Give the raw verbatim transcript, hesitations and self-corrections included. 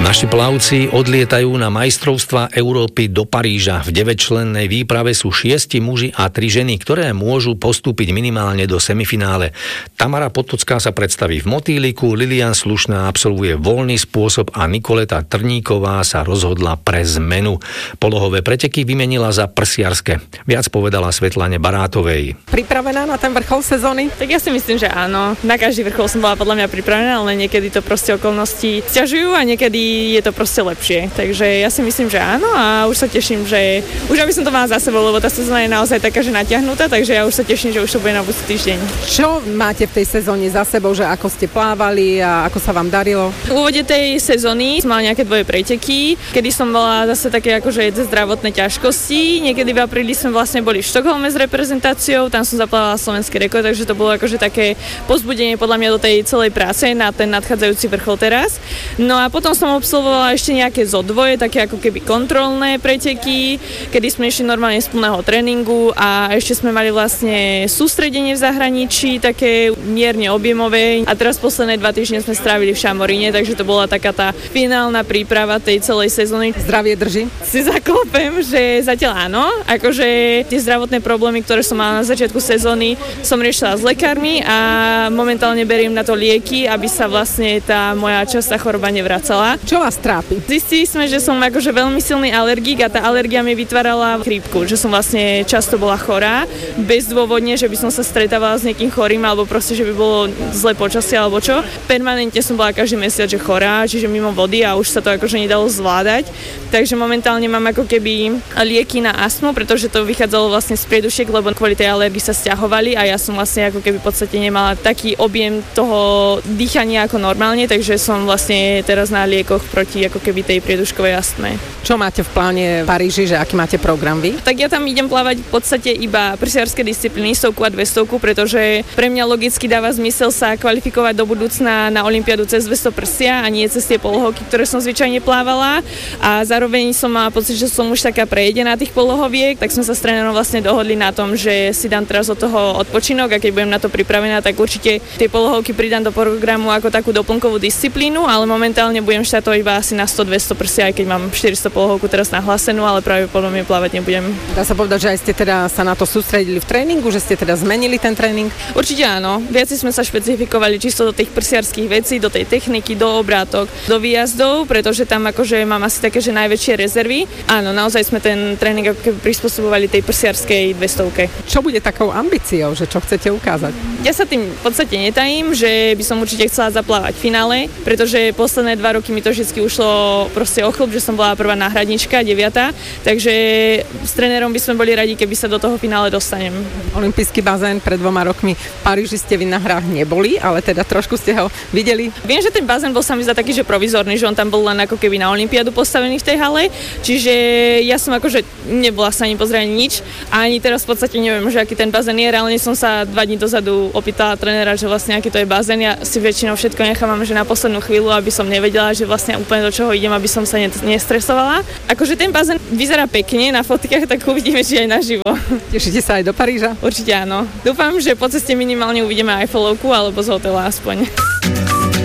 Naši plavci odlietajú na majstrovstvá Európy do Paríža. V deväťčlennej výprave sú šiesti muži a tri ženy, ktoré môžu postúpiť minimálne do semifinále. Tamara Potocká sa predstaví v motýliku, Lilian Slušná absolvuje voľný spôsob a Nikoleta Trníková sa rozhodla pre zmenu. Polohové preteky vymenila za prsiarske. Viac povedala Svetlane Barátovej. Pripravená na ten vrchol sezóny? Tak ja si myslím, že áno. Na každý vrchol som bola podľa mňa pripravená, ale niekedy to proste okolnosti sťažujú a niekedy je to proste lepšie. Takže ja si myslím, že áno a už sa teším, že už aby som to mala za sebou, lebo tá sezóna je naozaj taká, že natiahnutá, takže ja už sa teším, že už to bude na budúci týždeň. Čo máte v tej sezóne za sebou, že ako ste plávali a ako sa vám darilo? V úvode tej sezóny som mala nejaké dvoje preteky, kedy som bola zase také akože zdravotné ťažkosti. Niekedy v apríli sme vlastne boli v Štokholme s reprezentáciou, tam som zaplávala slovenský rekord, takže to bolo akože také povzbudenie podľa mňa do tej celej práce na ten nadchádzajúci vrchol teraz. No a potom som absolvovala ešte nejaké zodvoje, také ako keby kontrolné preteky, kedy sme išli normálne z plného tréningu a ešte sme mali vlastne sústredenie v zahraničí, také mierne objemové a teraz posledné dva týždne sme strávili v Šamoríne, takže to bola taká tá finálna príprava tej celej sezóny. Zdravie drží? Si zaklopem, že zatiaľ áno, akože tie zdravotné problémy, ktoré som mala na začiatku sezóny, som riešila s lekármi a momentálne beriem na to lieky, aby sa vlastne tá moja častá choroba nevracala. Čo vás trápi? Zistili sme, že som akože veľmi silný alergik a tá alergia mi vytvárala chrípku, že som vlastne často bola chorá, bezdôvodne, že by som sa stretávala s niekým chorým alebo proste, že by bolo zlé počasie alebo čo. Permanentne som bola každý mesiac, že chorá, čiže mimo vody a už sa to akože nedalo zvládať. Takže momentálne mám ako keby lieky na astmu, pretože to vychádzalo vlastne z priedušiek, lebo kvôli tej alergii sa sťahovali a ja som vlastne ako keby v podstate nemala taký objem toho dýchania ako normálne, takže som vlastne teraz na liekoch proti ako keby tej prieduškovej astme. Čo máte v pláne v Paríži, že aký máte program vy? Tak ja tam idem plávať v podstate iba prsiarske disciplíny, stovku a dvestovku, pretože pre mňa logicky dáva zmysel sa kvalifikovať do budúcna na olympiádu cez dvesto prsia a nie cez tie polohovky, ktoré som zvyčajne plávala. A zároveň som mala pocit, že som už taká prejedená tých polohoviek, tak sme sa s trénerom vlastne dohodli na tom, že si dám teraz od toho odpočinok a keď budem na to pripravená, tak určite tie polohovky pridám do programu ako takú doplnkovú disciplínu, ale momentálne budem štartovať iba asi na sto dvesto prsia, aj keď mám štyristo polohovku teraz nahlásenú, ale práve podľa mňa plávať nebudem. Dá sa povedať, že aj ste teda sa na to sústredili v tréningu, že ste teda zmenili ten tréning? Určite áno. Viac sme sa špecifikovali čisto do tých prsiarských vecí, do tej techniky, do obrátok, do výjazdov, pretože tam akože mám asi také, že najväčšie rezervy. Áno, naozaj sme ten tréning ako keby prispôsobovali tej prsiarskej dvestovke. Čo bude takou ambíciou, že čo chcete ukázať? Ja sa tým v podstate netajím, že by som určite chcela zaplávať v finále, pretože posledné dva roky mi to vždy ušlo proste o chlop, že som bola prvá náhradnička, deviata, takže s trénerom by sme boli radi, keby sa do toho finále dostanem. Olympijský bazén pred dvoma rokmi v Paríži ste vy na hrách neboli, ale teda trošku ste ho videli. Viem, že ten bazén bol sa mi za taký, že provizorný, že on tam bol len ako keby na olympiádu postavený v tej hale, čiže ja som akože nebola sa ani pozrieť nič a ani teraz v podstate neviem, že aký ten bazén je. Reálne som sa dva dní dozadu opýtala trénera, že vlastne aký to je bazén. Ja si väčšinou všetko nechávam, že na poslednú chvíľu, aby som nevedela, že vlastne úplne do čoho idem, aby som sa nestresovala. Akože ten bazén vyzerá pekne na fotkách, tak uvidíme, či aj naživo. Tešíte sa aj do Paríža? Určite áno. Dúfam, že po ceste minimálne uvidíme aj Eiffelovku alebo z hotela aspoň.